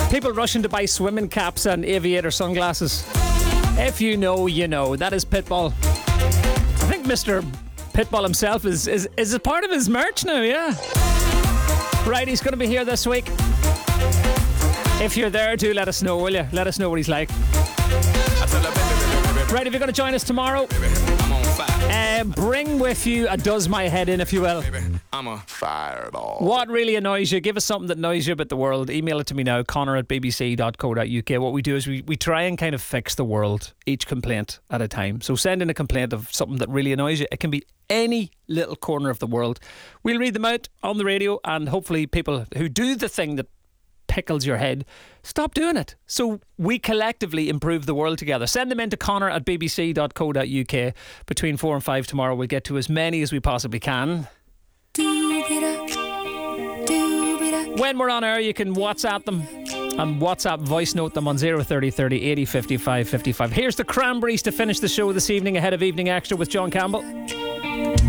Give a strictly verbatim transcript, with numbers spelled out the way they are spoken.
People rushing to buy swimming caps and aviator sunglasses. If you know, you know. That is Pitbull. I think Mister Pitbull himself is, is, is a part of his merch now, yeah. Right, he's going to be here this week. If you're there, do let us know, will you? Let us know what he's like. Right, if you're going to join us tomorrow, uh, bring with you a Does My Head In, if you will. I'm a fireball. What really annoys you? Give us something that annoys you about the world. Email it to me now, connor at b b c dot co dot u k. What we do is we, we try and kind of fix the world, each complaint at a time. So send in a complaint of something that really annoys you. It can be any little corner of the world. We'll read them out on the radio, and hopefully people who do the thing that pickles your head, stop doing it, so we collectively improve the world together. Send them in to connor at b b c dot co dot u k. Between four and five tomorrow, we'll get to as many as we possibly can. When we're on air, you can WhatsApp them and WhatsApp voice note them on zero thirty thirty eighty fifty-five fifty-five. Here's the Cranberries to finish the show this evening ahead of Evening Extra with John Campbell.